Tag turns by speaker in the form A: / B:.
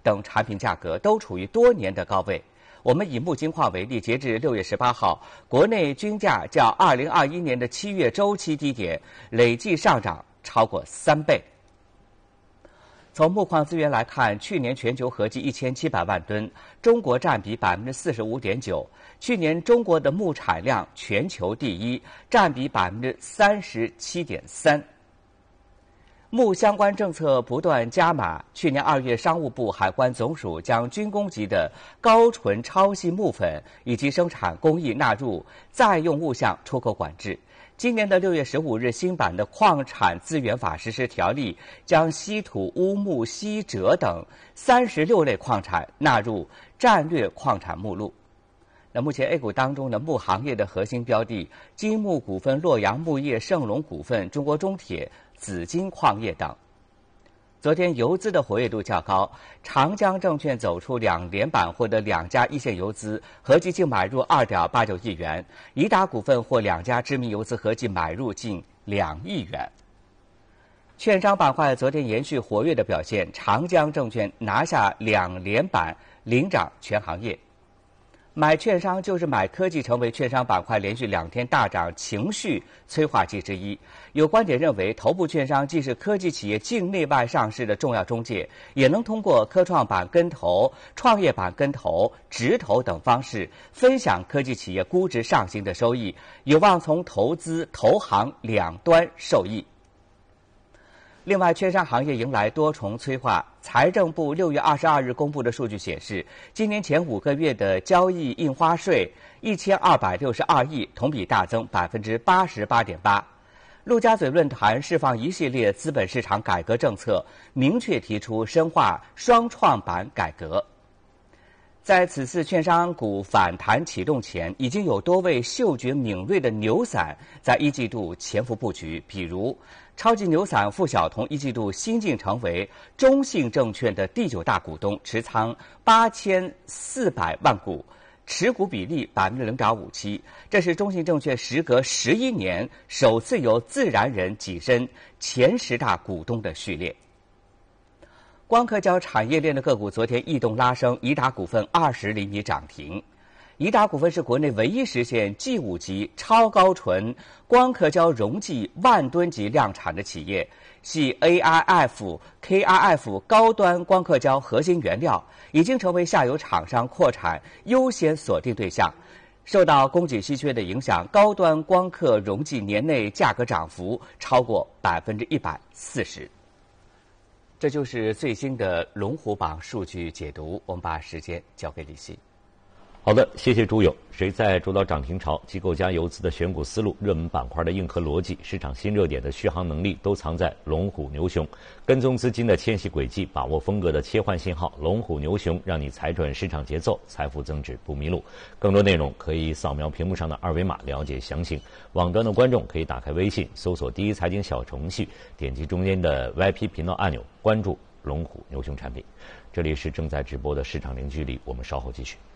A: 等产品价格都处于多年的高位。我们以木金矿为例，截至6月18号，国内均价较2021年的7月周期低点累计上涨超过3倍。从木矿资源来看，去年全球合计1700万吨，中国占比45.9%。去年中国的木产量全球第一，占比37.3%。木相关政策不断加码。去年2月，商务部海关总署将军工级的高纯超细木粉以及生产工艺纳入再用物项出口管制。今年的6月15日，新版的矿产资源法实施条例将稀土、乌木、锡、锗等36类矿产纳入战略矿产目录。那目前 A 股当中的木行业的核心标的，金木股份、洛阳木业、盛隆股份、中国中铁、紫金矿业等。昨天游资的活跃度较高，长江证券走出2连板，获得2家一线游资合计净买入2.89亿元，宜达股份获2家知名游资合计买入近2亿元。券商板块昨天延续活跃的表现，长江证券拿下2连板，领涨全行业。买券商就是买科技，成为券商板块连续2天大涨情绪催化剂之一。有观点认为，头部券商既是科技企业境内外上市的重要中介，也能通过科创板跟投、创业板跟投、直投等方式分享科技企业估值上行的收益，有望从投资、投行两端受益。另外，券商行业迎来多重催化。财政部6月22日公布的数据显示，今年前5个月的交易印花税1262亿，同比大增88.8%。陆家嘴论坛释放一系列资本市场改革政策，明确提出深化双创板改革。在此次券商股反弹启动前，已经有多位嗅觉敏锐的牛散在1季度潜伏布局，比如超级牛散付晓彤1季度新晋成为中信证券的第9大股东，持仓8400万股，持股比例0.57%，这是中信证券时隔11年首次由自然人跻身前10大股东的序列。光刻胶产业链的个股昨天异动拉升，宜达股份20厘米涨停。宜达股份是国内唯一实现 G5 级超高纯光刻胶溶剂万吨级量产的企业，系 AIF、KRF 高端光刻胶核心原料，已经成为下游厂商扩产优先锁定对象。受到供给稀缺的影响，高端光刻溶剂年内价格涨幅超过140%。这就是最新的龙虎榜数据解读，我们把时间交给李希。
B: 好的，谢谢朱友。谁在主导涨停潮？机构加游资的选股思路、热门板块的硬核逻辑、市场新热点的续航能力，都藏在龙虎牛熊。跟踪资金的迁徙轨迹，把握风格的切换信号，龙虎牛熊让你踩准市场节奏，财富增值不迷路。更多内容可以扫描屏幕上的2维码了解详情。网端的观众可以打开微信，搜索第一财经小程序，点击中间的 VIP 频道按钮，关注龙虎牛熊产品。这里是正在直播的市场零距离，我们稍后继续。